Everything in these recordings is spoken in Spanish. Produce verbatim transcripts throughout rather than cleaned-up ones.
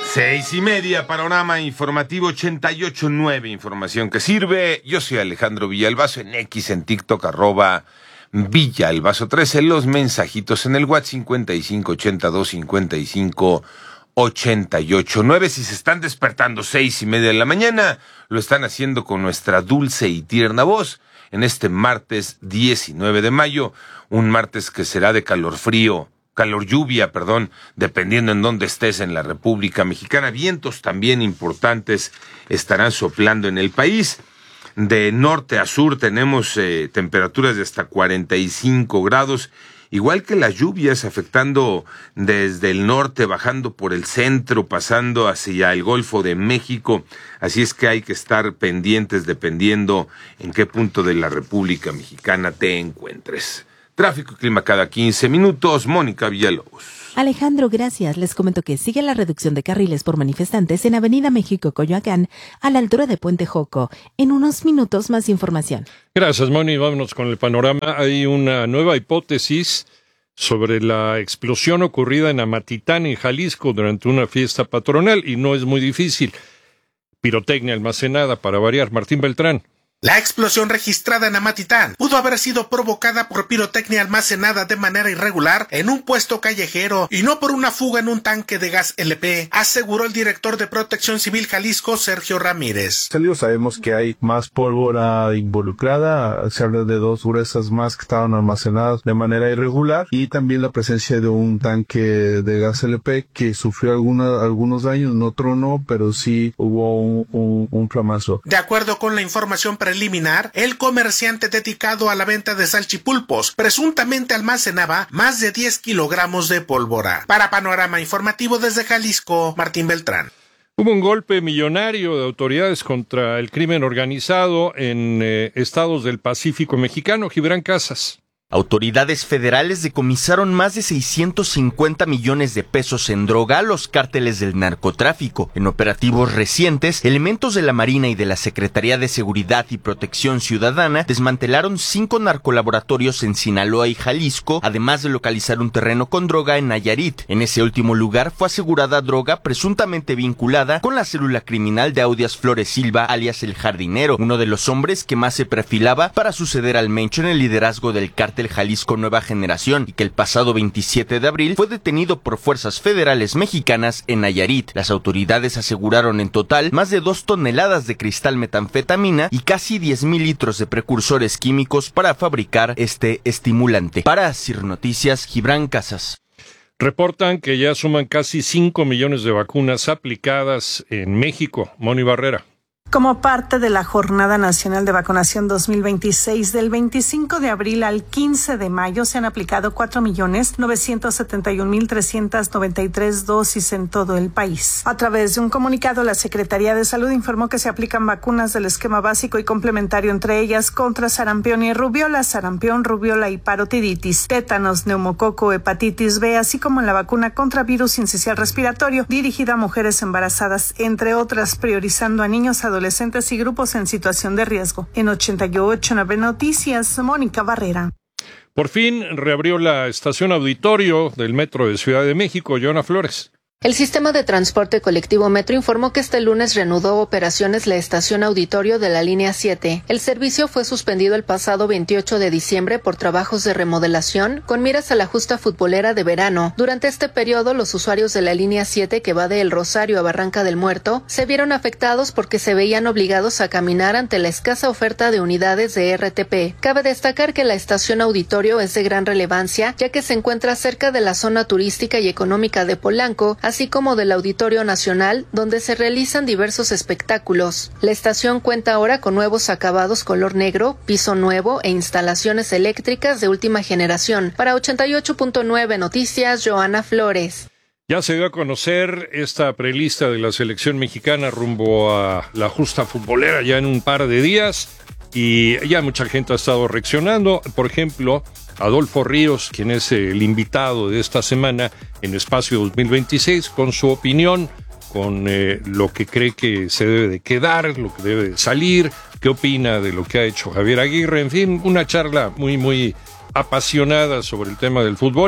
Seis y media, panorama informativo ochenta y ocho punto nueve, información que sirve. Yo soy Alejandro Villalbazo, en X, en TikTok, arroba Villalbazo trece, los mensajitos en el WhatsApp cincuenta y cinco ochenta y dos cincuenta y cinco ochenta y ocho nueve. Si se están despertando seis y media de la mañana, lo están haciendo con nuestra dulce y tierna voz en este martes diecinueve de mayo, un martes que será de calor frío, calor lluvia, perdón, dependiendo en dónde estés en la República Mexicana. Vientos también importantes estarán soplando en el país. De norte a sur tenemos eh, temperaturas de hasta cuarenta y cinco grados, igual que las lluvias afectando desde el norte, bajando por el centro, pasando hacia el Golfo de México. Así es que hay que estar pendientes dependiendo en qué punto de la República Mexicana te encuentres. Tráfico y clima cada quince minutos. Mónica Villalobos. Alejandro, gracias. Les comento que sigue la reducción de carriles por manifestantes en Avenida México, Coyoacán, a la altura de Puente Joco. En unos minutos, más información. Gracias, Moni. Vámonos con el panorama. Hay una nueva hipótesis sobre la explosión ocurrida en Amatitán, en Jalisco, durante una fiesta patronal, y no es muy difícil. Pirotecnia almacenada, para variar. Martín Beltrán. La explosión registrada en Amatitán pudo haber sido provocada por pirotecnia almacenada de manera irregular en un puesto callejero y no por una fuga en un tanque de gas L P, aseguró el director de Protección Civil Jalisco, Sergio Ramírez. Sabemos que hay más pólvora involucrada, se habla de dos gruesas más que estaban almacenadas de manera irregular y también la presencia de un tanque de gas L P que sufrió alguna, algunos daños, no tronó, pero sí hubo un, un, un flamazo. De acuerdo con la información preliminar, el comerciante dedicado a la venta de salchipulpos presuntamente almacenaba más de diez kilogramos de pólvora. Para Panorama Informativo desde Jalisco, Martín Beltrán. Hubo un golpe millonario de autoridades contra el crimen organizado en eh, estados del Pacífico mexicano. Gibran Casas. Autoridades federales decomisaron más de seiscientos cincuenta millones de pesos en droga a los cárteles del narcotráfico. En operativos recientes, elementos de la Marina y de la Secretaría de Seguridad y Protección Ciudadana desmantelaron cinco narcolaboratorios en Sinaloa y Jalisco, además de localizar un terreno con droga en Nayarit. En ese último lugar fue asegurada droga presuntamente vinculada con la célula criminal de Audias Flores Silva, alias El Jardinero, uno de los hombres que más se perfilaba para suceder al Mencho en el liderazgo del cártel Jalisco Nueva Generación, y que el pasado veintisiete de abril fue detenido por fuerzas federales mexicanas en Nayarit. Las autoridades aseguraron en total más de dos toneladas de cristal metanfetamina y casi diez mil litros de precursores químicos para fabricar este estimulante. Para Sir Noticias, Gibran Casas. Reportan que ya suman casi cinco millones de vacunas aplicadas en México. Moni Barrera. Como parte de la Jornada Nacional de Vacunación dos mil veintiséis, del veinticinco de abril al quince de mayo se han aplicado cuatro millones novecientos setenta y un mil trescientas noventa y tres dosis en todo el país. A través de un comunicado, la Secretaría de Salud informó que se aplican vacunas del esquema básico y complementario, entre ellas contra sarampión y rubiola, sarampión, rubiola y parotiditis, tétanos, neumococo, hepatitis B, así como en la vacuna contra virus sincicial respiratorio, dirigida a mujeres embarazadas, entre otras, priorizando a niños, adolescentes, adolescentes y grupos en situación de riesgo. En ochenta y ocho nueve Noticias, Mónica Barrera. Por fin reabrió la estación auditorio del Metro de Ciudad de México. Joana Flores. El sistema de transporte colectivo Metro informó que este lunes reanudó operaciones la estación auditorio de la línea siete. El servicio fue suspendido el pasado veintiocho de diciembre por trabajos de remodelación con miras a la justa futbolera de verano. Durante este periodo, los usuarios de la línea siete que va de El Rosario a Barranca del Muerto se vieron afectados porque se veían obligados a caminar ante la escasa oferta de unidades de R T P. Cabe destacar que la estación auditorio es de gran relevancia, ya que se encuentra cerca de la zona turística y económica de Polanco, así como del Auditorio Nacional, donde se realizan diversos espectáculos. La estación cuenta ahora con nuevos acabados color negro, piso nuevo e instalaciones eléctricas de última generación. Para ochenta y ocho punto nueve Noticias, Joana Flores. Ya se dio a conocer esta prelista de la selección mexicana rumbo a la justa futbolera ya en un par de días y ya mucha gente ha estado reaccionando. Por ejemplo, Adolfo Ríos, quien es el invitado de esta semana en Espacio dos mil veintiséis, con su opinión, con eh, lo que cree que se debe de quedar, lo que debe de salir, qué opina de lo que ha hecho Javier Aguirre, en fin, una charla muy, muy apasionada sobre el tema del fútbol.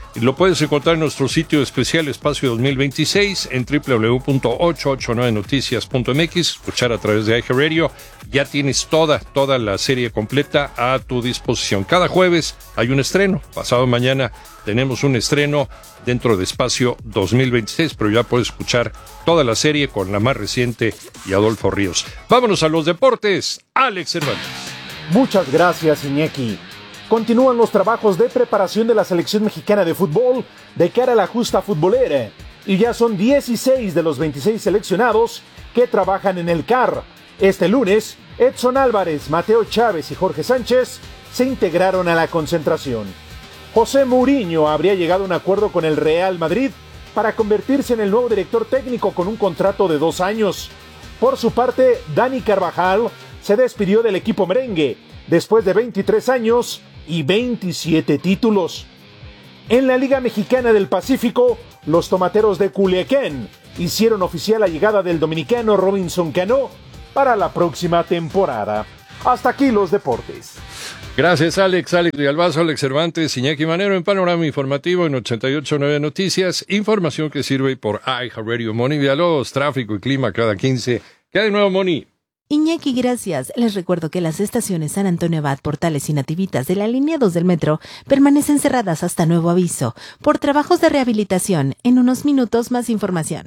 Lo puedes encontrar en nuestro sitio especial Espacio dos mil veintiséis en doble u doble u doble u punto ochocientos ochenta y nueve noticias punto m x, escuchar a través de iHeartRadio. Ya tienes toda, toda la serie completa a tu disposición. Cada jueves hay un estreno. Pasado mañana tenemos un estreno dentro de Espacio dos mil veintiséis, pero ya puedes escuchar toda la serie con la más reciente y Adolfo Ríos. Vámonos a los deportes. Alex Cervantes. Muchas gracias, Iñaki. Continúan los trabajos de preparación de la selección mexicana de fútbol de cara a la justa futbolera. Y ya son dieciséis de los veintiséis seleccionados que trabajan en el C A R. Este lunes, Edson Álvarez, Mateo Chávez y Jorge Sánchez se integraron a la concentración. José Mourinho habría llegado a un acuerdo con el Real Madrid para convertirse en el nuevo director técnico con un contrato de dos años. Por su parte, Dani Carvajal se despidió del equipo merengue después de veintitrés años y veintisiete títulos. En la Liga Mexicana del Pacífico, los tomateros de Culiacán hicieron oficial la llegada del dominicano Robinson Cano para la próxima temporada. Hasta aquí los deportes. Gracias, Alex. Alex Villalbazo, Alex Cervantes, Iñaki Manero en Panorama Informativo en ochenta y ocho punto nueve Noticias. Información que sirve por iHeartRadio. Moni Villalobos, tráfico y clima cada quince. ¿Qué hay de nuevo, Moni? Iñaki, gracias. Les recuerdo que las estaciones San Antonio Abad, Portales y Nativitas de la línea dos del metro permanecen cerradas hasta nuevo aviso por trabajos de rehabilitación. En unos minutos más información.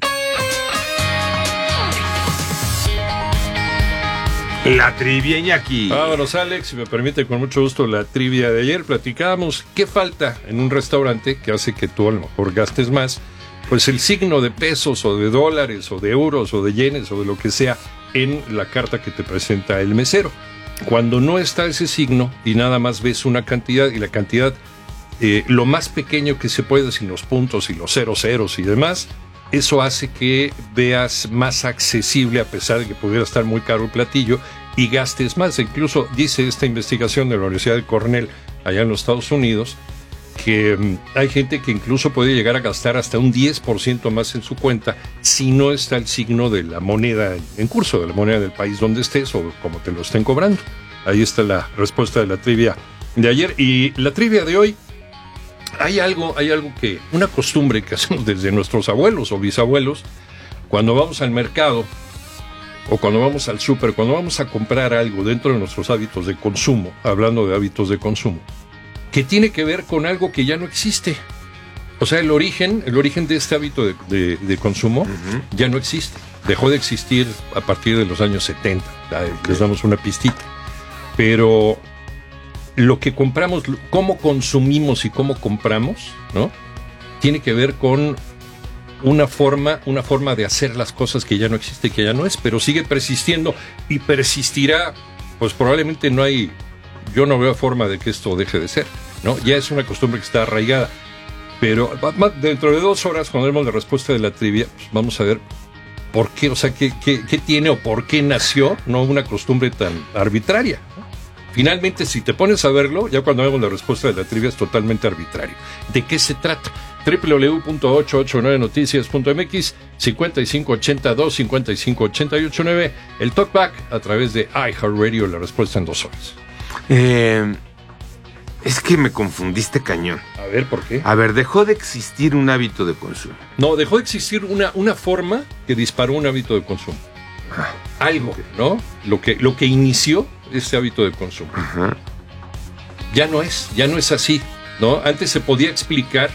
La trivia, Iñaki. Vámonos, Alex, si me permite, con mucho gusto, la trivia de ayer. Platicábamos qué falta en un restaurante que hace que tú a lo mejor gastes más. Pues el signo de pesos o de dólares o de euros o de yenes o de lo que sea en la carta que te presenta el mesero. Cuando no está ese signo y nada más ves una cantidad y la cantidad eh, lo más pequeño que se puede, sin los puntos y los ceros ceros y demás, eso hace que veas más accesible, a pesar de que pudiera estar muy caro el platillo, y gastes más. Incluso dice esta investigación de la Universidad de Cornell allá en los Estados Unidos que um, hay gente que incluso puede llegar a gastar hasta un diez por ciento más en su cuenta si no está el signo de la moneda en curso, de la moneda del país donde estés o como te lo estén cobrando. Ahí está la respuesta de la trivia de ayer. Y la trivia de hoy, hay algo, hay algo que, una costumbre que hacemos desde nuestros abuelos o bisabuelos, cuando vamos al mercado o cuando vamos al súper, cuando vamos a comprar algo dentro de nuestros hábitos de consumo, hablando de hábitos de consumo, que tiene que ver con algo que ya no existe. O sea, el origen, el origen de este hábito de, de, de consumo uh-huh. ya no existe. Dejó de existir a partir de los años setenta. Les damos una pistita. Pero lo que compramos, cómo consumimos y cómo compramos, ¿no? Tiene que ver con una forma, una forma de hacer las cosas que ya no existe, que ya no es, pero sigue persistiendo y persistirá. Pues probablemente no hay... Yo no veo forma de que esto deje de ser, ¿no? Ya es una costumbre que está arraigada. Pero dentro de dos horas, cuando demos la respuesta de la trivia, pues vamos a ver por qué, o sea, qué, qué, qué tiene o por qué nació, no una costumbre tan arbitraria, ¿no? Finalmente, si te pones a verlo, ya cuando vemos la respuesta de la trivia es totalmente arbitrario. ¿De qué se trata? doble u doble u doble u punto ochocientos ochenta y nueve noticias punto m x, cincuenta y cinco ochenta y dos, cincuenta y cinco ochenta y ocho nueve, el talkback a través de iHeartRadio, la respuesta en dos horas. Eh, es que me confundiste cañón. A ver, ¿por qué? A ver, dejó de existir un hábito de consumo. No, dejó de existir una, una forma que disparó un hábito de consumo. Ah, Algo, ¿no? Lo que, lo que inició este hábito de consumo. Ajá. Ya no es, ya no es así, ¿no? Antes se podía explicar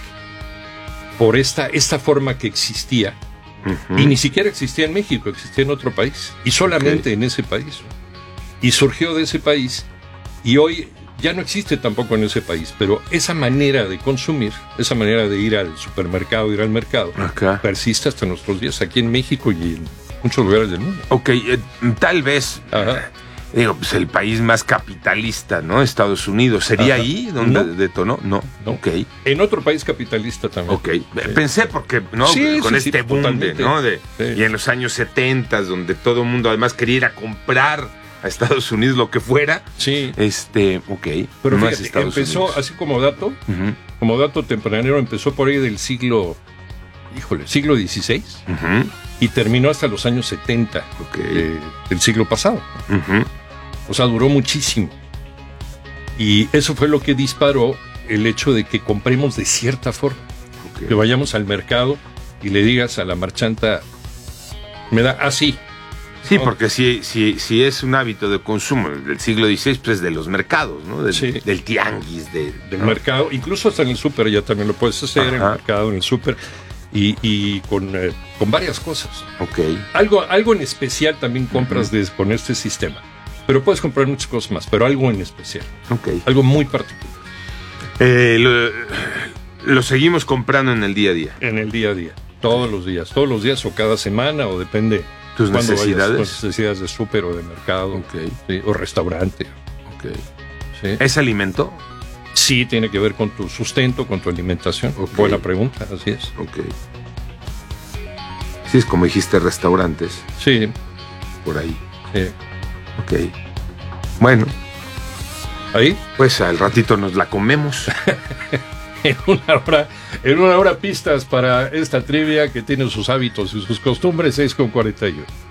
por esta, esta forma que existía, uh-huh. y ni siquiera existía en México, existía en otro país, y solamente okay. en ese país. Y surgió de ese país, y hoy ya no existe tampoco en ese país, pero esa manera de consumir, esa manera de ir al supermercado, ir al mercado, okay. persiste hasta nuestros días, aquí en México y en muchos lugares del mundo. Ok, eh, tal vez... Ajá. Digo, pues el país más capitalista, ¿no? Estados Unidos. ¿Sería Ajá. ahí donde no. detonó? No. no. Ok. En otro país capitalista también. Ok. Sí. Pensé porque, ¿no? Sí, Con sí, este sí, boom, de, ¿no? De, sí. Y en los años setenta, donde todo el mundo además quería ir a comprar a Estados Unidos lo que fuera. Sí. Este, ok. Pero no fíjate, empezó, Unidos. Así como dato, uh-huh. como dato tempranero, empezó por ahí del siglo, híjole, siglo dieciséis, uh-huh. y terminó hasta los años setenta, okay. eh, del siglo pasado. Uh-huh. O sea, duró muchísimo. Y eso fue lo que disparó el hecho de que compremos de cierta forma. Okay. Que vayamos al mercado y le digas a la marchanta, me da así. Sí, ¿no? Porque si, si, si es un hábito de consumo del siglo dieciséis, pues de los mercados, ¿no? Del, sí. del tianguis. De, del ¿no? mercado, incluso hasta en el súper ya también lo puedes hacer. Ajá. En el mercado, en el súper. Y, y con, eh, con varias cosas. Okay. Algo, algo en especial también compras uh-huh. de, con este sistema. Pero puedes comprar muchas cosas más, pero algo en especial. Okay. Algo muy particular. Eh, lo, lo seguimos comprando en el día a día. En el día a día. Todos los días. Todos los días o cada semana o depende. ¿Tus necesidades? Vayas, tus necesidades de súper o de mercado. Okay. Sí, o restaurante. Okay. ¿Sí? ¿Es alimento? Sí, tiene que ver con tu sustento, con tu alimentación. Okay. Buena pregunta, así es. Ok. Sí, es como dijiste, restaurantes. Sí. Por ahí. Sí. Ok. Bueno. ¿Ahí? Pues al ratito nos la comemos. en una hora, en una hora pistas para esta trivia que tiene sus hábitos y sus costumbres, seis con cuarenta y uno.